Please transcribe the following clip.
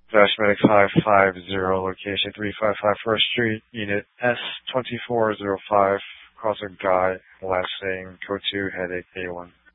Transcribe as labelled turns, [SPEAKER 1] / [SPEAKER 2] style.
[SPEAKER 1] Dash Medic 550, location 355 First Street, Unit S2405, Crossing Guy, last name, code 2, headache A1.